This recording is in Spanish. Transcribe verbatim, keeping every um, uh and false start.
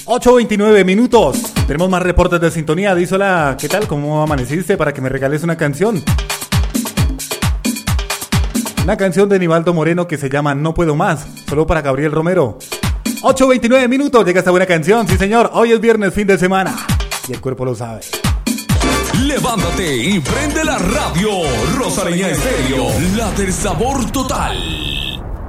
ocho veintinueve minutos. Tenemos más reportes de sintonía. Dice hola, ¿qué tal? ¿Cómo amaneciste? Para que me regales una canción. Una canción de Nivaldo Moreno que se llama No Puedo Más. Solo para Gabriel Romero. ocho veintinueve minutos. Llega esta buena canción. Sí, señor. Hoy es viernes, fin de semana. Y el cuerpo lo sabe. Levántate y prende la radio. Rosarena Estéreo. La del sabor total.